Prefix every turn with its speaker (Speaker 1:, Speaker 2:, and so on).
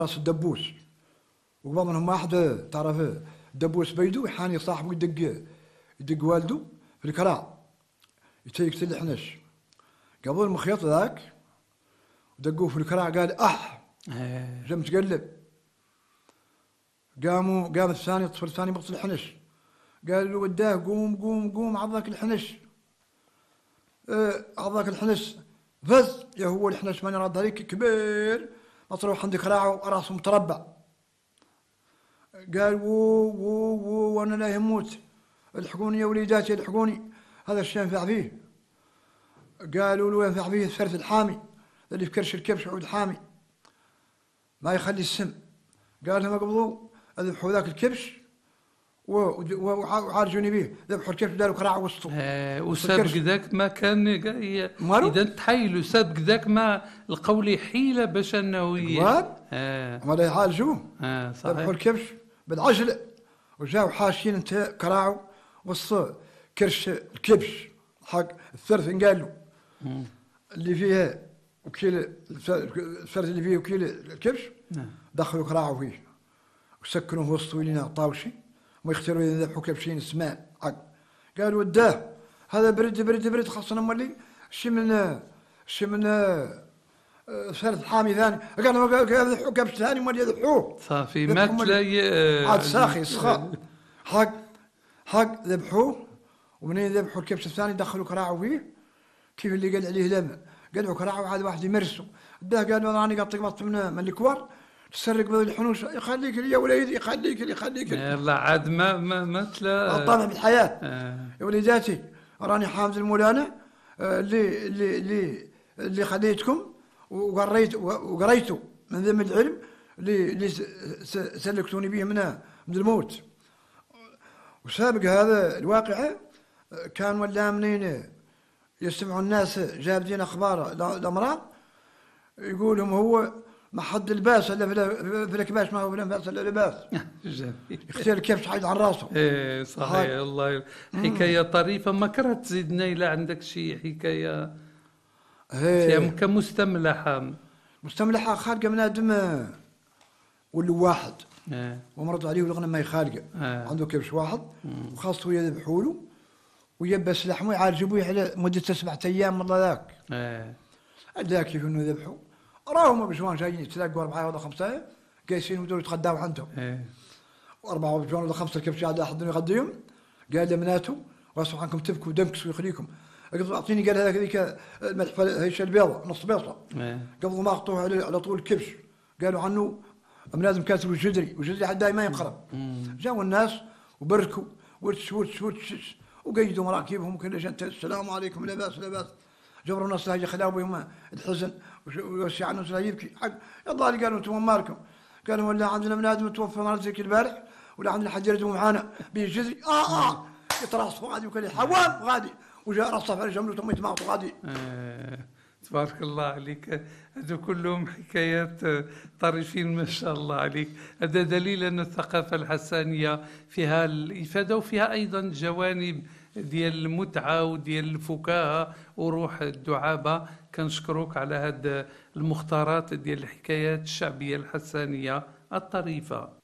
Speaker 1: راس الدبوس، وقبل منهم واحد تعرف الدبوس بيدو يحاني صاحبه يدق والده في الكراع يقتل الحنش. قبل المخيط ذاك ودقوه في الكراع قال جم تقلب. قام الثاني الطفل الثاني بطل الحنش، قال له وداه قوم عضك الحنش، عضك الحنش فز يا هو الحنش ماني راد عليك كبير مطروح عند كراعه وراسه متربع. قال وو وانا لا يموت الحقوني يا وليداتي الحقوني، هذا الشيء ينفع فيه. قالوا له ينفع فيه الثلث الحامي اللي في كرش الكبش عود حامي ما يخلي السم. قال لهم قبضوا ذبحوا ذاك الكبش وعالجوني به، ذبحوا الكبش داروا كراع وسطه.
Speaker 2: وسابق ذاك ما كان اذا تحيلوا سابق ذاك ما لقوا لي حيله باش انه
Speaker 1: ما لا يعالجوه.
Speaker 2: صحيح.
Speaker 1: ذبحوا الكبش بالعجله وجاوا حاشين انت كراعه وسط كرش الكبش حق الثلث قال له اللي فيها وكيل الفرد اللي فيه وكيل الكبش. دخلوا كراعه فيه وسكنوه وسطوا لنا طاوشي ويختاروا اذا ذبحوا كبشين سمان حق. قالوا وداه هذا برد خاصنا مولي شي من فرد حامي ثاني. قالوا ذبحوا كبش ثاني مولي يذبحوه
Speaker 2: صافي ما تلاقي
Speaker 1: عاد ساخي سخاء حق ذبحوه. ومنين ذبحوا الكبش الثاني دخلوا كراعه فيه كيف اللي قال عليه لما قالوا كراعه عاد واحد يمرسه ده. قالوا راني قطق من الكوار تسرق بدل الحنوش يخليك يا وليدي يخليك
Speaker 2: يلا عاد ما تلا
Speaker 1: طالع بالحياه. يا وليداتي راني حامد المولانا اللي خليتكم وقريتوا من ذم العلم اللي سلكتوني به من الموت. وسابق هذا الواقعه كان ولا منين يسمعوا الناس جابدين اخبار الامراض يقولهم هو ما حد الباس الا في الكباش، ما هو لباس الا لباس. يختار الكبش حيد عن راسه.
Speaker 2: صحيح. الله حكايه طريفه. ما كرهت تزيدنا الى عندك شي حكايه فيها
Speaker 1: مستملحه خارقه من ادم ولا واحد ومرض عليه والغنم ما يخالقه. عنده كبش واحد وخاصه يذبحوا له ويبس لحمه يعالجوا به على مده 7 ايام والله ذاك. ذاك كيف انه يذبحوا راهم بجوان جايين يتلاقوا 4 ولا 5 قايسين ودول يتغداوا عندهم. و4 بجوان ولا 5 الكبش قاعد يحضرون يغديهم. قال لمناته غصب عنكم تبكوا دمكس ويخليكم. قبل اعطيني قال هذيك الملحفه هيش البيضه نص بيضه. قبل ما اعطوه على طول الكبش قالوا عنه بنادم كاتب وجدري حتى ما ينقرب. جاوا الناس وبركوا ورتش وقيدوا مراكبهم كل شيء. السلام عليكم لا باس. جبروا الناس هاي خلاوا بهم الحزن ويوسع الناس لا يبكي حق. يلا اللي قالوا انتم مالكم؟ قالوا ولا عندنا بنادم توفى نهار البارح ولا عندنا حد يردوا معانا بيجزري يتراصفوا غادي وكل حوام غادي وجاء رصف على جمله ثم يتماطوا غادي.
Speaker 2: تبارك الله عليك. هذو كلهم حكايات طريفين ما شاء الله عليك. هذا دليل أن الثقافة الحسانية فيها الإفادة وفيها أيضا جوانب ديال المتعة وديال الفكاهة وروح الدعابة. كنشكروك على هذه المختارات ديال الحكايات الشعبية الحسانية الطريفة.